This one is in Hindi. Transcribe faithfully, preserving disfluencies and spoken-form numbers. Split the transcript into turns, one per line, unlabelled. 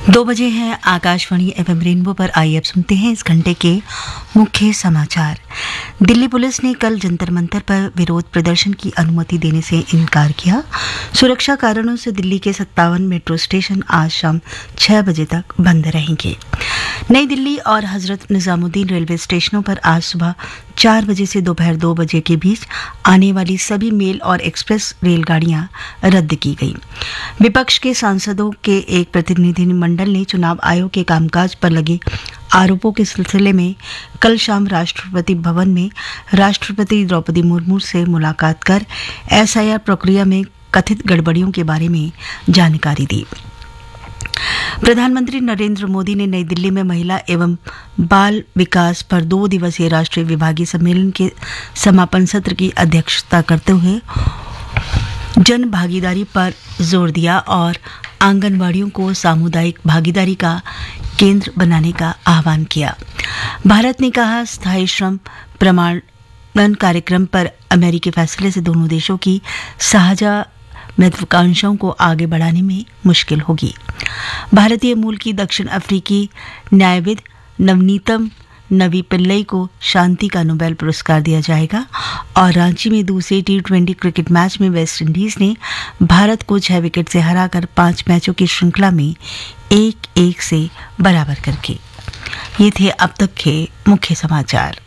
दो बजे हैं। आकाशवाणी एफएम रेनबो पर आइए अब सुनते हैं इस घंटे के मुख्य समाचार। दिल्ली पुलिस ने कल जंतर मंतर पर विरोध प्रदर्शन की अनुमति देने से इनकार किया। सुरक्षा कारणों से दिल्ली के सत्तावन मेट्रो स्टेशन आज शाम छह बजे तक बंद रहेंगे। नई दिल्ली और हजरत निजामुद्दीन रेलवे स्टेशनों पर आज सुबह चार बजे से दोपहर दो बजे के बीच आने वाली सभी मेल और एक्सप्रेस रेलगाड़ियां रद्द की गई। विपक्ष के सांसदों के एक प्रतिनिधिमंडल ने चुनाव आयोग के कामकाज पर लगे आरोपों के सिलसिले में कल शाम राष्ट्रपति भवन में राष्ट्रपति द्रौपदी मुर्मू से मुलाकात कर एसआईआर प्रक्रिया में कथित गड़बड़ियों के बारे में जानकारी दी। प्रधानमंत्री नरेंद्र मोदी ने नई दिल्ली में महिला एवं बाल विकास पर दो दिवसीय राष्ट्रीय विभागीय सम्मेलन के समापन सत्र की अध्यक्षता करते हुए जन भागीदारी पर जोर दिया और आंगनवाड़ियों को सामुदायिक भागीदारी का केंद्र बनाने का आह्वान किया। भारत ने कहा, स्थायी श्रम प्रमाणन कार्यक्रम पर अमेरिकी फैसले से दोनों देशों की साझा महत्वाकांक्षाओं को आगे बढ़ाने में मुश्किल होगी। भारतीय मूल की दक्षिण अफ्रीकी न्यायविद नवनीतम नवी पिल्लई को शांति का नोबेल पुरस्कार दिया जाएगा। और रांची में दूसरे टी ट्वेंटी क्रिकेट मैच में वेस्टइंडीज ने भारत को छह विकेट से हराकर पांच मैचों की श्रृंखला में एक एक से बराबर करके। ये थे अब तक के मुख्य समाचार।